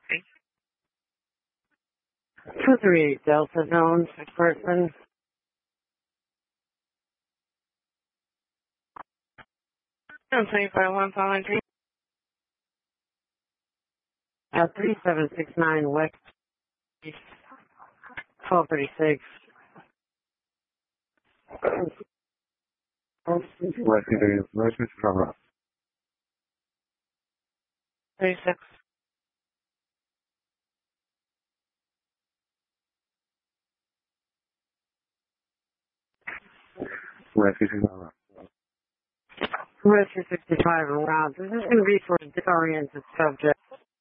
238 Delta Zone, person. 251 following 3769 West 1236. West Mr. Trevor. 36. Rescue 65. Rescue 65 around. This is going to be for a disoriented subject.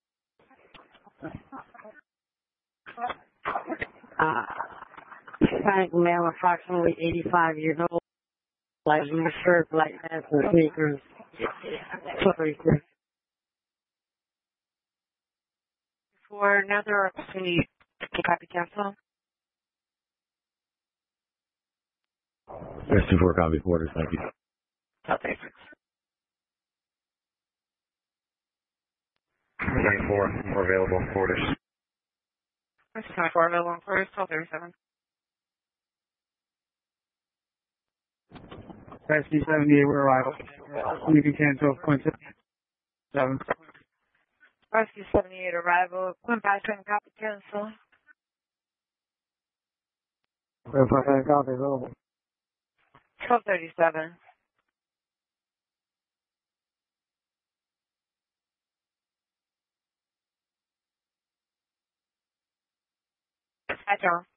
Hispanic male, approximately 85 years old. Light blue shirt, black pants, and sneakers. 1236. For another opportunity, copy cancel. Yes, 24 copy quarters, thank you. Okay. 24, more available quarters. 24 available for 1237. Rescue 78, we're arrival. You can cancel 0.7. Rescue 78 arrival. Quinn Patrick, copy cancel. Copy available. 1237. Hi, John.